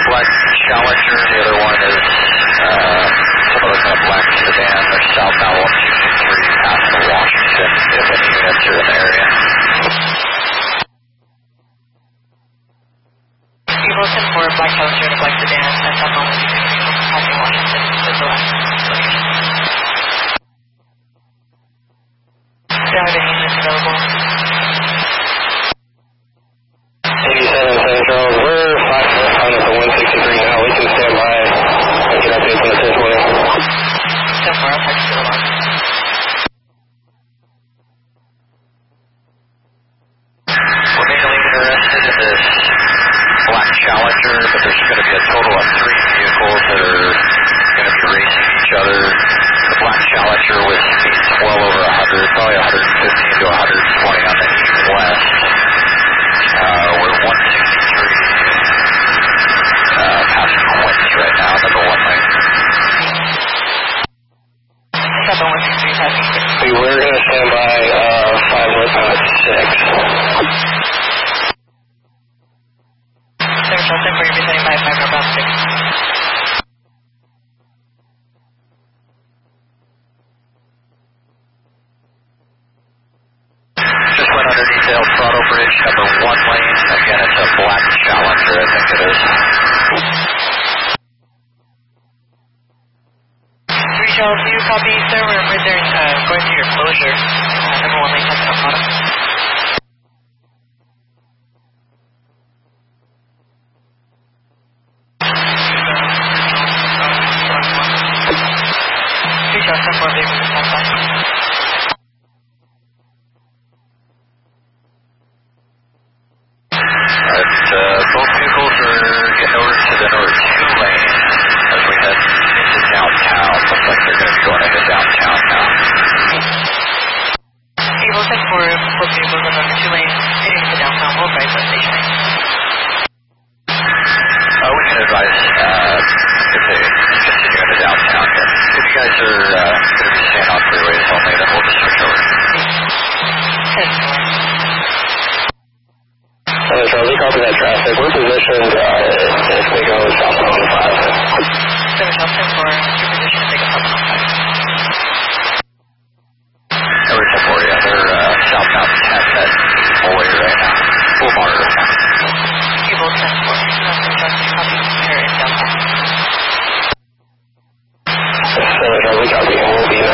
black Challenger, the other one is some other kind of black sedan. They're southbound 163 past the Washington, if any units are in the area. Eagle 10-4, black Challenger and a black sedan, and southbound 163 passing Washington is the last location. Do you have any units available? 87 Central, we're 5 left on at the 163 now. We can stand by and get updates on the 1020. 10-4, I'll text you the log. We're mainly interested in this black Challenger, but there's going to be a total of 3 vehicles that are going to be racing each other. The black Challenger with speeds well over 100, probably 115 to 120 on the east-west. We're 163 past Quince right now, number 1 lane. Southbound 163 passing Quince. We're going to stand by 5 left on at 6. Central 10-4, you're presenting by 5 northbound 6. Just went under detail, throttle bridge, number 1 lane. Again, it's a black Challenger, I think it is. 3 Charles, do you copy, sir? We're right there going through your closure. Number 1 lane, passing up bottom. Charles 10-4, vehicle is passed by. Both vehicles are getting over to the north 2 lane as we head into downtown. Looks like they're going to be going into downtown now. Eagle 10-4, both vehicles on number 2 lane, heading into downtown, hold right by stationary. We can advise if they continue into downtown here. If you guys are going to be staying on freeways only, then we'll just switch over. 10-4. Charles, we copy that traffic. We're positioned if they go southbound on 5. 7 Charles 10-4, your position to take a southbound on 5. Every 10-4, yeah, they're southbound 10 at Moy right now. Full bar right now. Eagle 10-4.